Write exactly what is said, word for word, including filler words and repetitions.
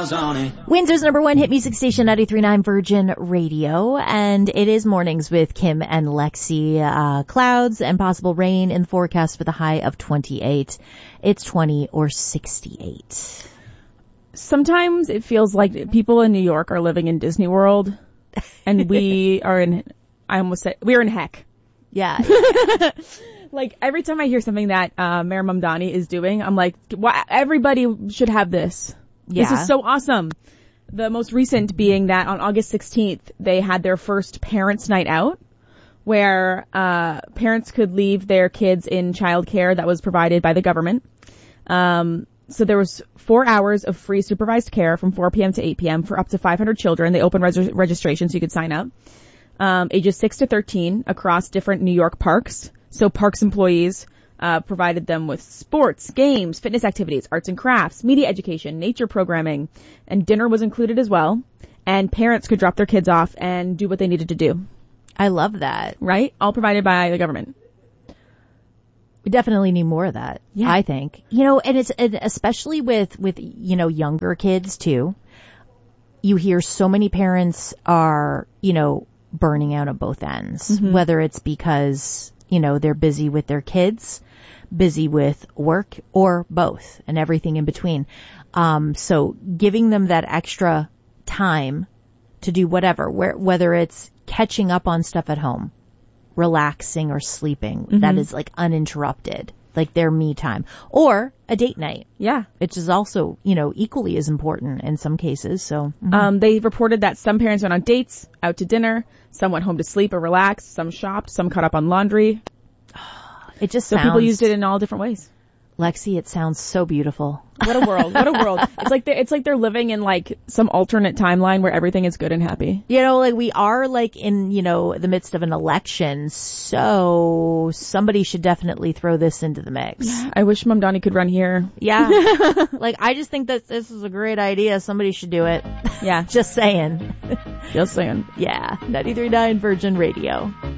miles on it. Windsor's number one hit music station, ninety-three point nine Virgin Radio, and it is mornings with Kim and Lexi. Uh, clouds and possible rain in the forecast with a high of twenty-eight. It's twenty or sixty-eight. Sometimes it feels like people in New York are living in Disney World, and we are in, I almost said, we're in heck. Yeah. Like, every time I hear something that uh, Mayor Mamdani is doing, I'm like, why, everybody should have this. Yeah. This is so awesome. The most recent being that on August sixteenth, they had their first Parents' Night Out, where uh parents could leave their kids in childcare that was provided by the government. Um So there was four hours of free supervised care from four p.m. to eight p.m. for up to five hundred children. They opened res- registration so you could sign up. Um, ages six to thirteen across different New York parks. So parks employees uh provided them with sports, games, fitness activities, arts and crafts, media education, nature programming, and dinner was included as well. And parents could drop their kids off and do what they needed to do. I love that. Right? All provided by the government. We definitely need more of that. Yeah. I think. You know, and it's and especially with, with, you know, younger kids too. You hear so many parents are, you know, burning out at both ends, mm-hmm. whether it's because, you know, they're busy with their kids, busy with work, or both and everything in between. Um, so giving them that extra time to do whatever, where, whether it's catching up on stuff at home, relaxing or sleeping, mm-hmm. that is like uninterrupted, like their me time, or a date night. Yeah. Which is also, you know, equally as important in some cases. So, mm-hmm. um, they reported that some parents went on dates, out to dinner, some went home to sleep or relax, some shopped, some caught up on laundry. It just so sounds, people used it in all different ways. Lexi, it sounds so beautiful. What a world. What a world. It's like they're, it's like they're living in like some alternate timeline where everything is good and happy. You know, like we are like in, you know, the midst of an election. So somebody should definitely throw this into the mix. I wish Mamdani could run here. Yeah. Like I just think that this is a great idea. Somebody should do it. Yeah. Just saying. Just saying. Yeah. ninety-three point nine Virgin Radio.